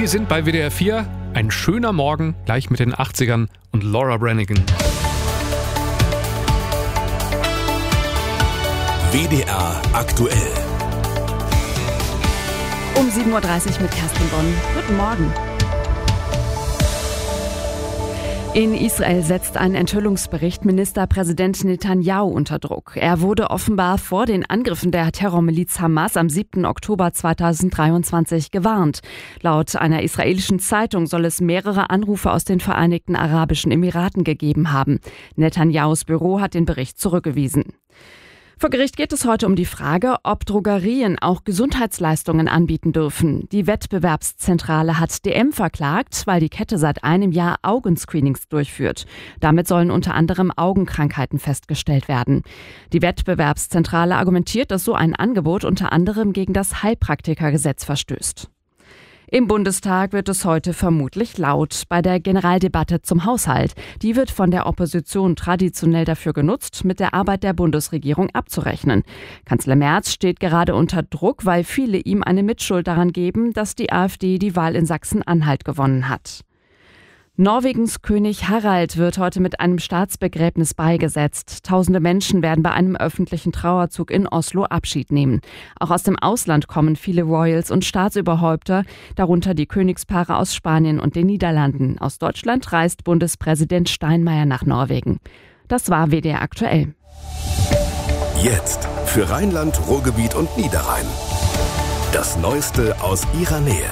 Sie sind bei WDR 4. Ein schöner Morgen, gleich mit den 80ern und Laura Branigan. WDR aktuell. Um 7.30 Uhr mit Kerstin Bonn. Guten Morgen. In Israel setzt ein Enthüllungsbericht Ministerpräsident Netanyahu unter Druck. Er wurde offenbar vor den Angriffen der Terrormiliz Hamas am 7. Oktober 2023 gewarnt. Laut einer israelischen Zeitung soll es mehrere Anrufe aus den Vereinigten Arabischen Emiraten gegeben haben. Netanyahus Büro hat den Bericht zurückgewiesen. Vor Gericht geht es heute um die Frage, ob Drogerien auch Gesundheitsleistungen anbieten dürfen. Die Wettbewerbszentrale hat DM verklagt, weil die Kette seit einem Jahr Augenscreenings durchführt. Damit sollen unter anderem Augenkrankheiten festgestellt werden. Die Wettbewerbszentrale argumentiert, dass so ein Angebot unter anderem gegen das Heilpraktikergesetz verstößt. Im Bundestag wird es heute vermutlich laut bei der Generaldebatte zum Haushalt. Die wird von der Opposition traditionell dafür genutzt, mit der Arbeit der Bundesregierung abzurechnen. Kanzler Merz steht gerade unter Druck, weil viele ihm eine Mitschuld daran geben, dass die AfD die Wahl in Sachsen-Anhalt gewonnen hat. Norwegens König Harald wird heute mit einem Staatsbegräbnis beigesetzt. Tausende Menschen werden bei einem öffentlichen Trauerzug in Oslo Abschied nehmen. Auch aus dem Ausland kommen viele Royals und Staatsüberhäupter, darunter die Königspaare aus Spanien und den Niederlanden. Aus Deutschland reist Bundespräsident Steinmeier nach Norwegen. Das war WDR aktuell. Jetzt für Rheinland, Ruhrgebiet und Niederrhein. Das Neueste aus ihrer Nähe.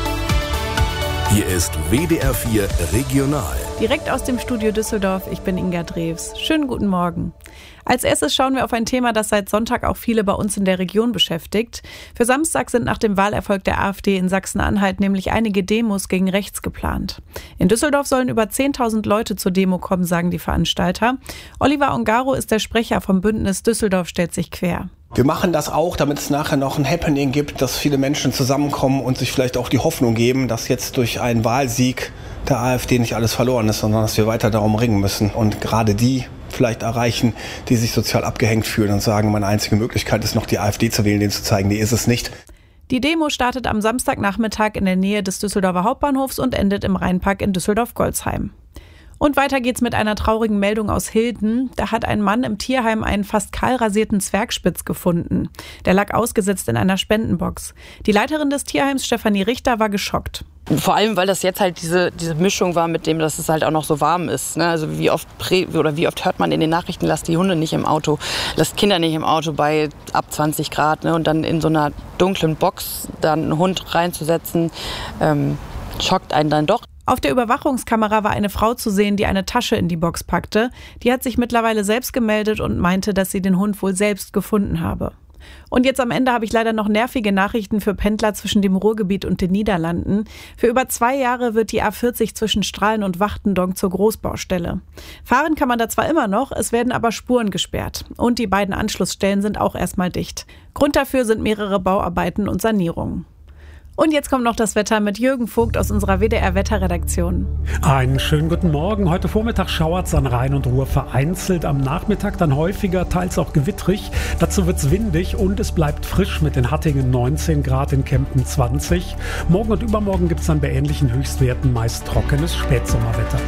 Hier ist WDR 4 Regional. Direkt aus dem Studio Düsseldorf, ich bin Inga Drews. Schönen guten Morgen. Als erstes schauen wir auf ein Thema, das seit Sonntag auch viele bei uns in der Region beschäftigt. Für Samstag sind nach dem Wahlerfolg der AfD in Sachsen-Anhalt nämlich einige Demos gegen rechts geplant. In Düsseldorf sollen über 10.000 Leute zur Demo kommen, sagen die Veranstalter. Oliver Ongaro ist der Sprecher vom Bündnis Düsseldorf stellt sich quer. Wir machen das auch, damit es nachher noch ein Happening gibt, dass viele Menschen zusammenkommen und sich vielleicht auch die Hoffnung geben, dass jetzt durch einen Wahlsieg der AfD nicht alles verloren ist, sondern dass wir weiter darum ringen müssen und gerade die vielleicht erreichen, die sich sozial abgehängt fühlen und sagen, meine einzige Möglichkeit ist noch die AfD zu wählen, denen zu zeigen, die ist es nicht. Die Demo startet am Samstagnachmittag in der Nähe des Düsseldorfer Hauptbahnhofs und endet im Rheinpark in Düsseldorf-Golzheim. Und weiter geht's mit einer traurigen Meldung aus Hilden. Da hat ein Mann im Tierheim einen fast kahl rasierten Zwergspitz gefunden. Der lag ausgesetzt in einer Spendenbox. Die Leiterin des Tierheims, Stefanie Richter, war geschockt. Vor allem, weil das jetzt halt diese Mischung war mit dem, dass es halt auch noch so warm ist. Ne? Also wie oft hört man in den Nachrichten, lasst die Hunde nicht im Auto, lasst Kinder nicht im Auto bei ab 20 Grad. Ne? Und dann in so einer dunklen Box dann einen Hund reinzusetzen, schockt einen dann doch. Auf der Überwachungskamera war eine Frau zu sehen, die eine Tasche in die Box packte. Die hat sich mittlerweile selbst gemeldet und meinte, dass sie den Hund wohl selbst gefunden habe. Und jetzt am Ende habe ich leider noch nervige Nachrichten für Pendler zwischen dem Ruhrgebiet und den Niederlanden. Für über 2 Jahre wird die A40 zwischen Strahlen und Wachtendonk zur Großbaustelle. Fahren kann man da zwar immer noch, es werden aber Spuren gesperrt. Und die beiden Anschlussstellen sind auch erstmal dicht. Grund dafür sind mehrere Bauarbeiten und Sanierungen. Und jetzt kommt noch das Wetter mit Jürgen Vogt aus unserer WDR-Wetterredaktion. Einen schönen guten Morgen. Heute Vormittag schauert es an Rhein und Ruhr vereinzelt. Am Nachmittag dann häufiger, teils auch gewittrig. Dazu wird es windig und es bleibt frisch mit den Hattingen 19 Grad, in Kempten 20. Morgen und übermorgen gibt es dann bei ähnlichen Höchstwerten meist trockenes Spätsommerwetter.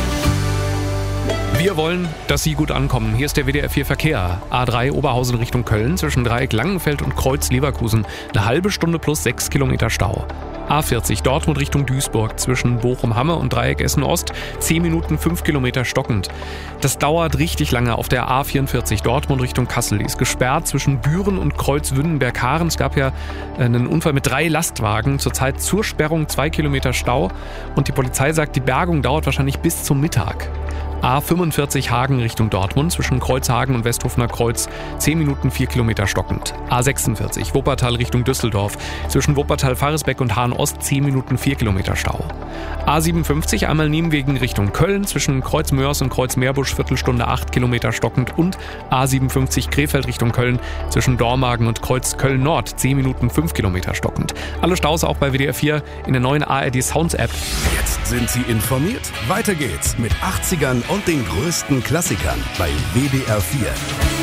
Wir wollen, dass Sie gut ankommen. Hier ist der WDR 4 Verkehr. A3 Oberhausen Richtung Köln zwischen Dreieck Langenfeld und Kreuz Leverkusen. Eine halbe Stunde plus 6 Kilometer Stau. A40 Dortmund Richtung Duisburg zwischen Bochum-Hamme und Dreieck Essen-Ost. 10 Minuten 5 Kilometer stockend. Das dauert richtig lange auf der A44 Dortmund Richtung Kassel. Die ist gesperrt zwischen Büren und Kreuz Wünnenberg-Haaren. Es gab ja einen Unfall mit 3 Lastwagen. Zurzeit zur Sperrung 2 Kilometer Stau. Und die Polizei sagt, die Bergung dauert wahrscheinlich bis zum Mittag. A45 Hagen Richtung Dortmund zwischen Kreuzhagen und Westhofener Kreuz 10 Minuten 4 Kilometer stockend. A46 Wuppertal Richtung Düsseldorf zwischen Wuppertal-Faresbeck und Hahn-Ost 10 Minuten 4 Kilometer Stau. A57 einmal Nienwegen Richtung Köln zwischen Kreuz Mörs und Kreuz Meerbusch Viertelstunde 8 Kilometer stockend und A57 Krefeld Richtung Köln zwischen Dormagen und Kreuz Köln-Nord 10 Minuten 5 Kilometer stockend. Alle Staus auch bei WDR 4 in der neuen ARD Sounds App. Jetzt sind Sie informiert. Weiter geht's mit 80ern und den größten Klassikern bei WDR 4.